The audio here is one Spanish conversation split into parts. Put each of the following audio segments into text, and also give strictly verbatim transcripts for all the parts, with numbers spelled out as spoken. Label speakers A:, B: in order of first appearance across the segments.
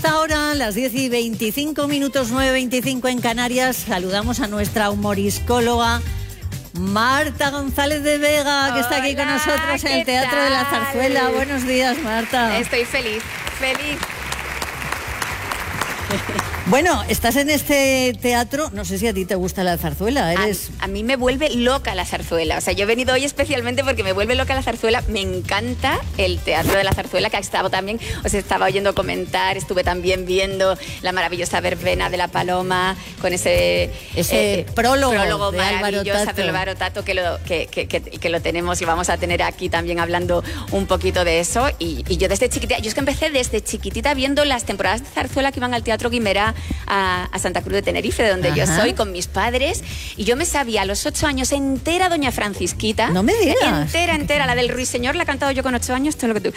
A: Ahora, las diez y veinticinco minutos, nueve y veinticinco en Canarias, saludamos a nuestra humoriscóloga Marta González de Vega, que Hola, está aquí con nosotros en el Teatro tal? de la Zarzuela. Buenos días, Marta.
B: Estoy feliz, feliz.
A: Bueno, estás en este teatro, no sé si a ti te gusta la zarzuela, eres...
B: A, a mí me vuelve loca la zarzuela, o sea, yo he venido hoy especialmente porque me vuelve loca la zarzuela, me encanta el Teatro de la Zarzuela, que ha estado también, os estaba oyendo comentar, estuve también viendo la maravillosa verbena de la Paloma, con ese...
A: Ese eh, prólogo,
B: prólogo
A: de
B: maravilloso
A: Álvaro Tato.
B: de Álvaro Tato, que lo, que, que, que, que lo tenemos y vamos a tener aquí también hablando un poquito de eso, y, y yo desde chiquitita, yo es que empecé desde chiquitita viendo las temporadas de zarzuela que iban al Teatro Guimerá A, a Santa Cruz de Tenerife, de donde Ajá. yo soy, con mis padres, y yo me sabía a los ocho años entera Doña Francisquita.
A: No me digas.
B: Entera, entera. La del Ruiseñor la he cantado yo con ocho años, todo lo que tú.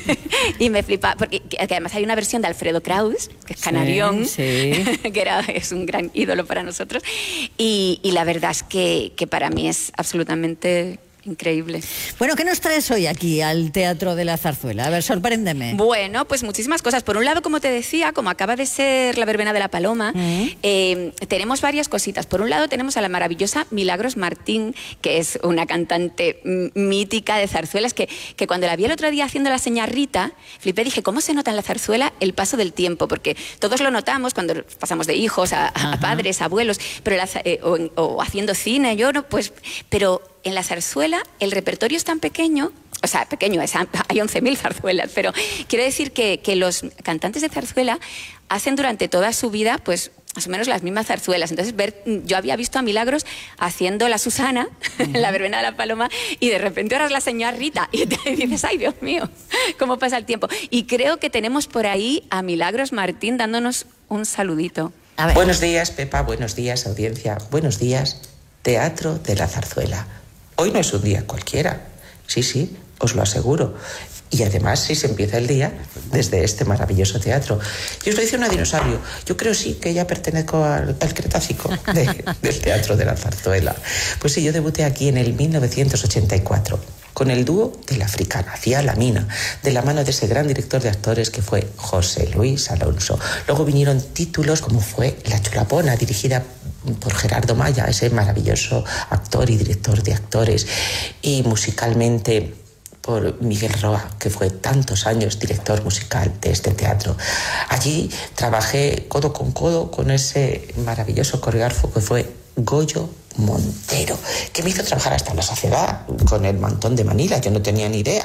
B: Y me flipa, porque que además hay una versión de Alfredo Kraus, que es canarión,
A: sí, sí.
B: que era, es un gran ídolo para nosotros, y, y la verdad es que, que para mí es absolutamente... increíble.
A: Bueno, ¿qué nos traes hoy aquí al Teatro de la Zarzuela? A ver, sorpréndeme.
B: Bueno, pues muchísimas cosas. Por un lado, como te decía, como acaba de ser la verbena de la Paloma, uh-huh. eh, tenemos varias cositas. Por un lado, tenemos a la maravillosa Milagros Martín, que es una cantante mítica de zarzuelas, que, que cuando la vi el otro día haciendo la señorita, flipé, dije, ¿cómo se nota en la zarzuela el paso del tiempo? Porque todos lo notamos cuando pasamos de hijos a, a uh-huh. padres, a abuelos, pero la, eh, o, o haciendo cine, yo no, pues, pero... En la zarzuela el repertorio es tan pequeño, o sea, pequeño, es, hay once mil zarzuelas, pero quiero decir que, que los cantantes de zarzuela hacen durante toda su vida, pues, más o menos las mismas zarzuelas. Entonces, ver, yo había visto a Milagros haciendo la Susana, uh-huh. en la verbena de la Paloma, y de repente ahora es la señora Rita, y te dices, ay, Dios mío, cómo pasa el tiempo. Y creo que tenemos por ahí a Milagros Martín dándonos un saludito.
C: A ver. Buenos días, Pepa, buenos días, audiencia, buenos días, Teatro de la Zarzuela. Hoy no es un día cualquiera, sí, sí, os lo aseguro. Y además, si se empieza el día desde este maravilloso teatro. Yo os lo dice una dinosaurio, yo creo sí que ya pertenezco al, al Cretácico de, del Teatro de la Zarzuela. Pues sí, yo debuté aquí en el mil novecientos ochenta y cuatro, con el dúo de la Africana, Hacía la Mina, de la mano de ese gran director de actores que fue José Luis Alonso. Luego vinieron títulos como fue La Chulapona, dirigida por Gerardo Maya, ese maravilloso actor y director de actores, y musicalmente por Miguel Roa, que fue tantos años director musical de este teatro. Allí trabajé codo con codo con ese maravilloso coreógrafo que fue Goyo Montero, que me hizo trabajar hasta la saciedad con el mantón de Manila. Yo no tenía ni idea.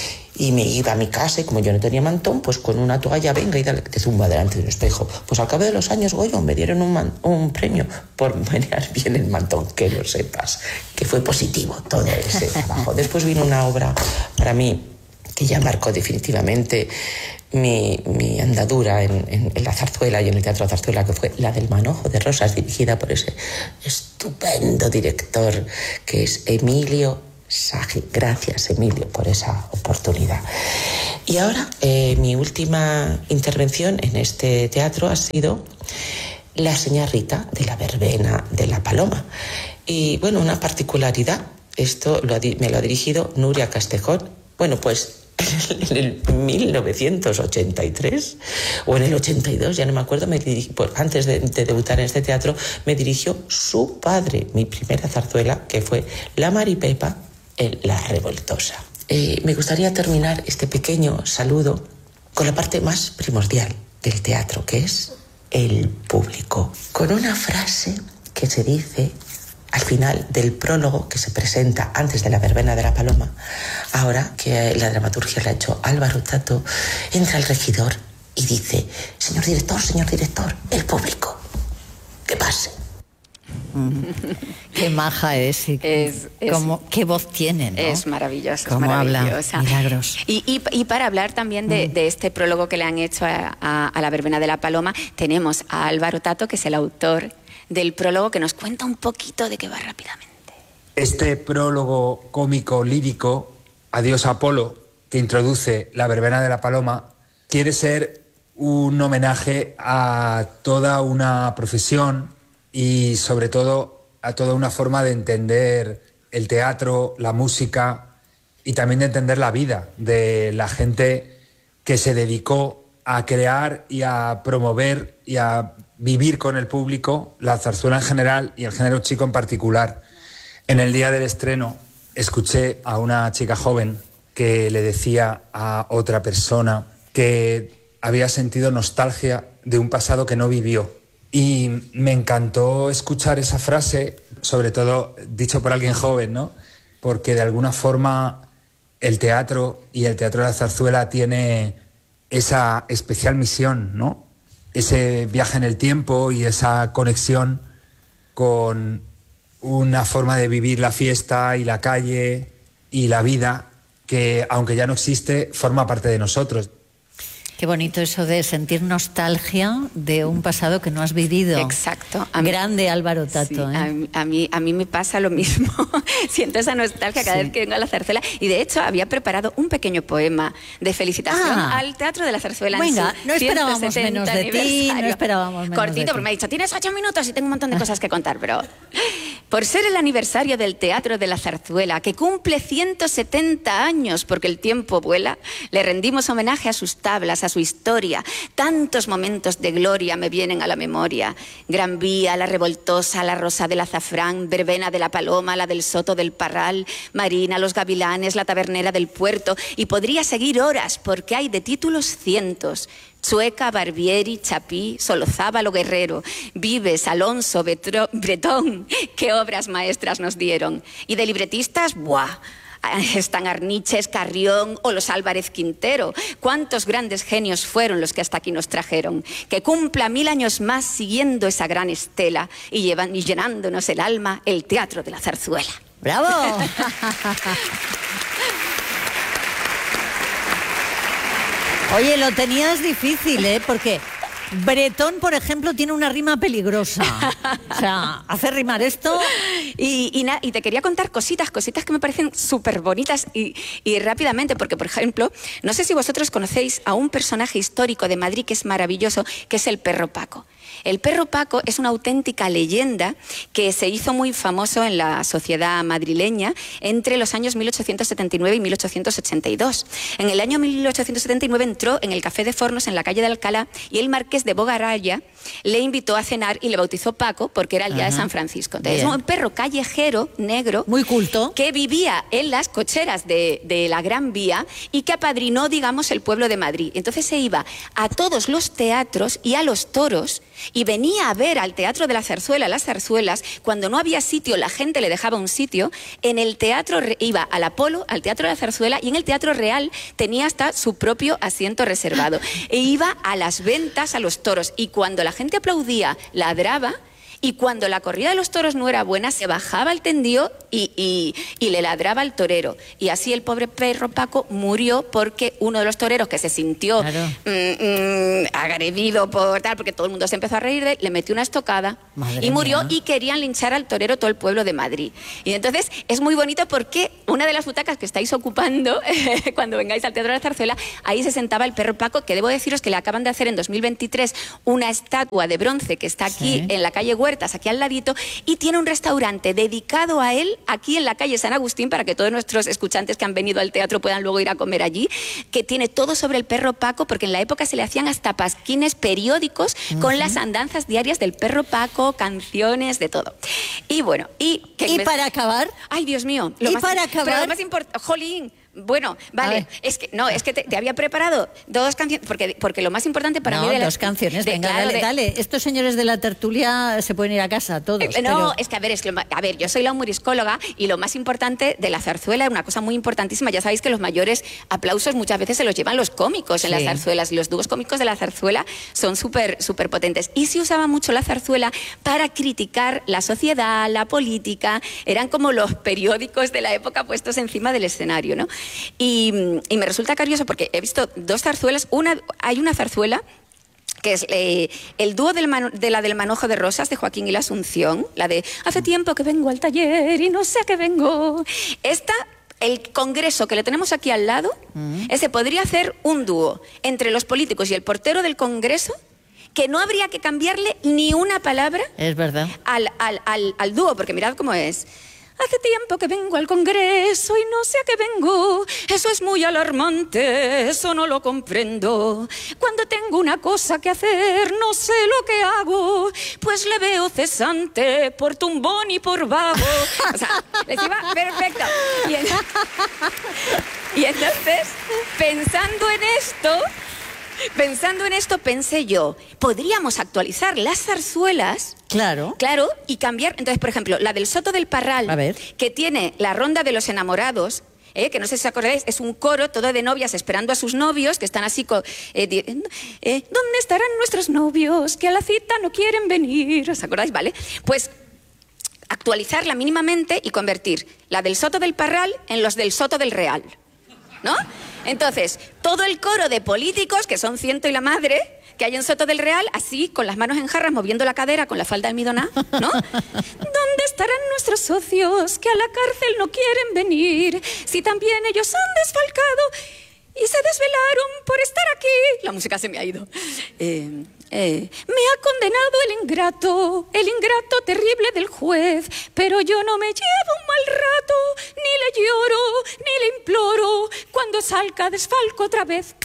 C: Y me iba a mi casa y como yo no tenía mantón, pues con una toalla, venga y dale, te zumba delante de un espejo. Pues al cabo de los años, Goyo, me dieron un, man, un premio por menear bien el mantón, que lo sepas, que fue positivo todo ese trabajo. Después vino una obra para mí que ya marcó definitivamente mi, mi andadura en, en, en la zarzuela y en el Teatro de la Zarzuela, que fue la del Manojo de Rosas, dirigida por ese estupendo director que es Emilio Sagi. Gracias, Emilio, por esa oportunidad. Y ahora, eh, mi última intervención en este teatro ha sido la señora Rita de la verbena de la Paloma. Y bueno, una particularidad, esto lo ha, me lo ha dirigido Nuria Castejón. Bueno, pues en el mil novecientos ochenta y tres o en el ochenta y dos, ya no me acuerdo, me dirigi, pues antes de, de debutar en este teatro, me dirigió su padre, mi primera zarzuela, que fue La Maripepa en La Revoltosa. Eh, me gustaría terminar este pequeño saludo con la parte más primordial del teatro, que es el público, con una frase que se dice al final del prólogo que se presenta antes de la verbena de la Paloma. Ahora que la dramaturgia la ha hecho Álvaro Tato, entra el regidor y dice: señor director, señor director, el público, que pase.
A: Mm. Qué maja es, y
B: es, es
A: como, qué voz tiene, ¿no?
B: Es maravillosa,
A: cómo
B: es maravillosa.
A: Habla, Milagros.
B: Y, y, y para hablar también de, mm. de este prólogo que le han hecho a, a, a la verbena de la Paloma, tenemos a Álvaro Tato, que es el autor del prólogo, que nos cuenta un poquito de qué va rápidamente.
D: Este prólogo cómico lírico, Adiós Apolo, que introduce la verbena de la Paloma, quiere ser un homenaje a toda una profesión y sobre todo a toda una forma de entender el teatro, la música y también de entender la vida de la gente que se dedicó a crear y a promover y a vivir con el público la zarzuela en general y el género chico en particular. En el día del estreno escuché a una chica joven que le decía a otra persona que había sentido nostalgia de un pasado que no vivió. Y me encantó escuchar esa frase, sobre todo dicho por alguien joven, ¿no? Porque de alguna forma el teatro y el teatro de la zarzuela tiene esa especial misión, ¿no? Ese viaje en el tiempo y esa conexión con una forma de vivir la fiesta y la calle y la vida que, aunque ya no existe, forma parte de nosotros.
A: Qué bonito eso de sentir nostalgia de un pasado que no has vivido.
B: Exacto. A mí,
A: Grande Álvaro Tato.
B: Sí,
A: ¿eh?
B: a, mí, a, mí, a mí me pasa lo mismo. Siento esa nostalgia cada sí. vez que vengo a la zarzuela. Y de hecho había preparado un pequeño poema de felicitación ah. al Teatro de la Zarzuela.
A: Venga, no esperábamos menos de ti, no esperábamos menos
B: Cortito,
A: de ti.
B: porque me ha dicho, tienes ocho minutos y tengo un montón de cosas que contar, pero... Por ser el aniversario del Teatro de la Zarzuela, que cumple ciento setenta años porque el tiempo vuela, le rendimos homenaje a sus tablas, a su historia. Tantos momentos de gloria me vienen a la memoria. Gran Vía, la Revoltosa, la Rosa del Azafrán, Verbena de la Paloma, la del Soto del Parral, Marina, los Gavilanes, la Tabernera del Puerto. Y podría seguir horas porque hay de títulos cientos. Chueca, Barbieri, Chapí, Solozábalo, Guerrero, Vives, Alonso, Betro, Bretón, qué obras maestras nos dieron. Y de libretistas, ¡buah! Están Arniches, Carrión o los Álvarez Quintero. Cuántos grandes genios fueron los que hasta aquí nos trajeron. Que cumpla mil años más siguiendo esa gran estela y, llevan, y llenándonos el alma el Teatro de la Zarzuela.
A: ¡Bravo! Oye, lo tenías difícil, ¿eh? Porque Bretón, por ejemplo, tiene una rima peligrosa. O sea, hace rimar esto...
B: Y, y, na, y te quería contar cositas, cositas que me parecen súper bonitas y, y rápidamente, porque, por ejemplo, no sé si vosotros conocéis a un personaje histórico de Madrid que es maravilloso, que es el Perro Paco. El Perro Paco es una auténtica leyenda que se hizo muy famoso en la sociedad madrileña entre los años mil ochocientos setenta y nueve y mil ochocientos ochenta y dos. En el año mil ochocientos setenta y nueve entró en el Café de Fornos en la calle de Alcalá y el marqués de Bogaralla le invitó a cenar y le bautizó Paco porque era el día Ajá. de San Francisco. Entonces, es un perro callejero, negro,
A: muy culto,
B: que vivía en las cocheras de, de la Gran Vía y que apadrinó, digamos, el pueblo de Madrid. Entonces se iba a todos los teatros y a los toros y venía a ver al Teatro de la Zarzuela, las zarzuelas. Cuando no había sitio, la gente le dejaba un sitio. En el teatro iba al Apolo, al Teatro de la Zarzuela, y en el Teatro Real tenía hasta su propio asiento reservado. E iba a las ventas, a los toros, y cuando la gente aplaudía, ladraba. Y cuando la corrida de los toros no era buena, se bajaba el tendío y, y, y le ladraba al torero. Y así el pobre Perro Paco murió porque uno de los toreros que se sintió claro. mm, mm, agredido por tal, porque todo el mundo se empezó a reír de él, le metió una estocada Madre y murió mía. Y querían linchar al torero todo el pueblo de Madrid. Y entonces es muy bonito porque una de las butacas que estáis ocupando cuando vengáis al Teatro de la Zarzuela, ahí se sentaba el Perro Paco, que debo deciros que le acaban de hacer en dos mil veintitrés una estatua de bronce que está aquí sí. en la calle Huerta, aquí al ladito, y tiene un restaurante dedicado a él aquí en la calle San Agustín para que todos nuestros escuchantes que han venido al teatro puedan luego ir a comer allí, que tiene todo sobre el Perro Paco, porque en la época se le hacían hasta pasquines periódicos uh-huh. con las andanzas diarias del Perro Paco, canciones, de todo. Y bueno, y... Que
A: ¿Y
B: me...
A: para acabar?
B: Ay, Dios mío.
A: Lo ¿Y más, para acabar?
B: Lo más importante... Jolín. Bueno, vale, es que no, es que te, te había preparado dos canciones, porque, porque lo más importante para
A: no,
B: mí de las
A: dos canciones,
B: de,
A: venga,
B: claro,
A: dale,
B: de,
A: dale. Estos señores de la tertulia se pueden ir a casa, todos.
B: Eh, no,
A: pero...
B: es que a ver, es que, a ver, yo soy la humoriscóloga y lo más importante de la zarzuela, una cosa muy importantísima, ya sabéis que los mayores aplausos muchas veces se los llevan los cómicos en sí. las zarzuelas, y los dúos cómicos de la zarzuela son súper, súper potentes. Y se usaba mucho la zarzuela para criticar la sociedad, la política, eran como los periódicos de la época puestos encima del escenario, ¿no? Y Y me resulta curioso porque he visto dos zarzuelas. Una, hay una zarzuela que es eh, el dúo del mano, de la del Manojo de Rosas de Joaquín y la Asunción, la de hace tiempo que vengo al taller y no sé a qué vengo. Esta, el congreso que le tenemos aquí al lado, uh-huh. ese podría hacer un dúo entre los políticos y el portero del congreso, que no habría que cambiarle ni una palabra
A: es verdad.
B: Al, al, al, al dúo, porque mirad cómo es. Hace tiempo que vengo al Congreso y no sé a qué vengo. Eso es muy alarmante, eso no lo comprendo. Cuando tengo una cosa que hacer, no sé lo que hago, pues le veo cesante por tumbón y por vago. O sea, les iba perfecto. Y, en... y entonces, pensando en esto... Pensando en esto, pensé yo, podríamos actualizar las zarzuelas.
A: Claro.
B: Claro, y cambiar. Entonces, por ejemplo, la del Soto del Parral,
A: A ver.
B: que tiene la ronda de los enamorados, eh, que no sé si os acordáis, es un coro todo de novias esperando a sus novios, que están así, co- eh, di- eh, ¿dónde estarán nuestros novios? Que a la cita no quieren venir. ¿Os acordáis? Vale. Pues actualizarla mínimamente y convertir la del Soto del Parral en los del Soto del Real, ¿no? Entonces, todo el coro de políticos, que son ciento y la madre, que hay en Soto del Real, así, con las manos en jarras, moviendo la cadera con la falda almidoná, ¿no? ¿Dónde estarán nuestros socios que a la cárcel no quieren venir? Si también ellos han desfalcado y se desvelaron por estar aquí. La música se me ha ido. Eh, eh, me ha condenado el ingrato, el ingrato terrible del juez, pero yo no me llevo un mal rato, ni le lloro, ni le imploro, cuando salga desfalco otra vez.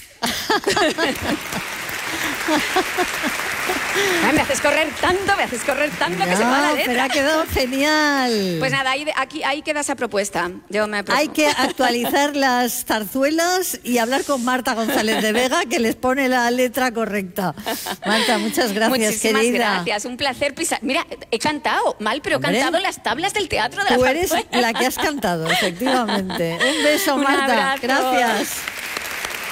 B: Ay, me haces correr tanto, me haces correr tanto que se me va la
A: No,
B: letra.
A: pero ha quedado genial.
B: Pues nada, ahí, aquí, ahí queda esa propuesta. Yo me propongo.
A: Hay que actualizar las zarzuelas y hablar con Marta González de Vega, que les pone la letra correcta. Marta, muchas gracias,
B: Muchísimas
A: querida.
B: gracias, un placer pisar. Mira, he cantado mal, pero
A: Hombre,
B: he cantado las tablas del teatro de
A: Tú
B: la
A: eres
B: zarzuela.
A: la que has cantado, efectivamente. Un beso,
B: Un
A: Marta.
B: abrazo.
A: Gracias.